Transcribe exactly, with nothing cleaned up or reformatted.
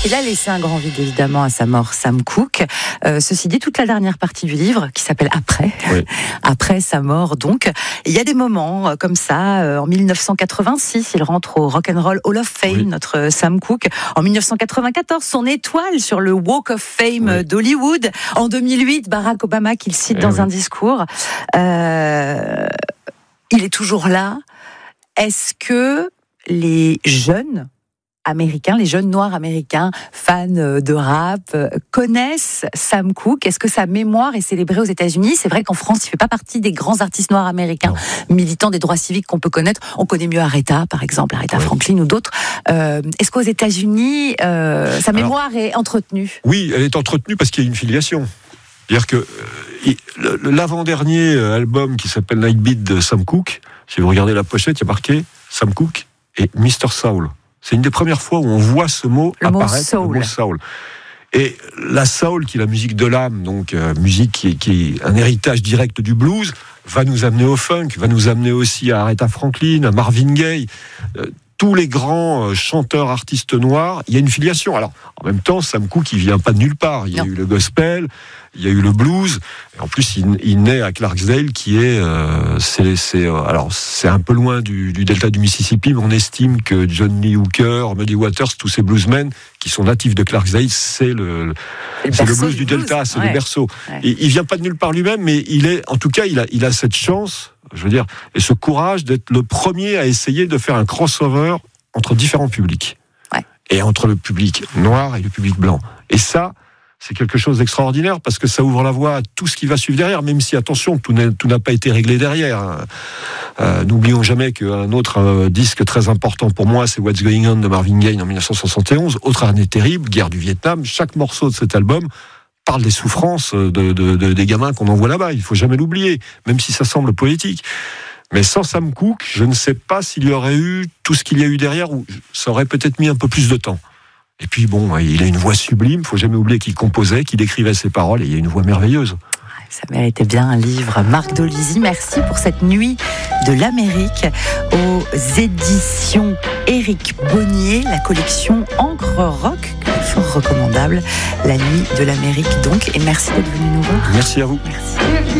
Il a laissé un grand vide évidemment à sa mort, Sam Cooke. Euh, ceci dit, toute la dernière partie du livre, qui s'appelle Après, oui. Après sa mort donc, il y a des moments euh, comme ça. Euh, en dix-neuf cent quatre-vingt-six, il rentre au Rock and Roll Hall of Fame, oui. notre euh, Sam Cooke. En dix-neuf cent quatre-vingt-quatorze, son étoile sur le Walk of Fame oui. d'Hollywood. En deux mille huit, Barack Obama qu'il cite eh dans oui. un discours. Euh, il est toujours là. Est-ce que les jeunes américains, les jeunes noirs américains, fans de rap, connaissent Sam Cooke? Est-ce que sa mémoire est célébrée aux États-Unis? C'est vrai qu'en France, il ne fait pas partie des grands artistes noirs américains, non. militants des droits civiques qu'on peut connaître. On connaît mieux Aretha, par exemple, Aretha oui. Franklin ou d'autres. Euh, est-ce qu'aux États-Unis, euh, sa mémoire Alors, est entretenue? Oui, elle est entretenue parce qu'il y a une filiation. C'est-à-dire que euh, l'avant-dernier album qui s'appelle Nightbeat de Sam Cooke, si vous regardez la pochette, il y a marqué Sam Cooke et mister Soul. C'est une des premières fois où on voit ce mot le apparaître, mot soul. le mot soul. Et la soul, qui est la musique de l'âme, donc euh, musique qui est, qui est un héritage direct du blues, va nous amener au funk, va nous amener aussi à Aretha Franklin, à Marvin Gaye. Euh, tous les grands euh, chanteurs, artistes noirs, il y a une filiation. Alors, en même temps, Sam Cooke, il vient pas de nulle part. Il y a non. eu le gospel, il y a eu le blues. Et en plus, il, il naît à Clarksdale, qui est, euh, c'est, c'est, euh, alors c'est un peu loin du, du delta du Mississippi, mais on estime que John Lee Hooker, Muddy Waters, tous ces bluesmen qui sont natifs de Clarksdale, c'est le, le, c'est le blues du, du delta, c'est ouais. le berceau. Ouais. Et il vient pas de nulle part lui-même, mais il est, en tout cas, il a, il a cette chance, je veux dire, et ce courage d'être le premier à essayer de faire un crossover entre différents publics. Ouais. Et entre le public noir et le public blanc. Et ça, c'est quelque chose d'extraordinaire parce que ça ouvre la voie à tout ce qui va suivre derrière, même si, attention, tout n'a, tout n'a pas été réglé derrière. Euh, n'oublions jamais qu'un autre euh, disque très important pour moi, c'est What's Going On de Marvin Gaye en dix-neuf cent soixante et onze. Autre année terrible, guerre du Vietnam. Chaque morceau de cet album parle des souffrances de, de, de, des gamins qu'on envoie là-bas. Il ne faut jamais l'oublier, même si ça semble poétique. Mais sans Sam Cooke, je ne sais pas s'il y aurait eu tout ce qu'il y a eu derrière, ou ça aurait peut-être mis un peu plus de temps. Et puis bon, il a une voix sublime, il ne faut jamais oublier qu'il composait, qu'il écrivait ses paroles, et il a une voix merveilleuse. Ça méritait bien un livre. Marc Dolizzi, merci pour cette nuit de l'Amérique aux éditions Éric Bonnier, la collection Encre Rock, fort recommandable, la nuit de l'Amérique donc, et merci d'être venu nous voir. Merci à vous. Merci.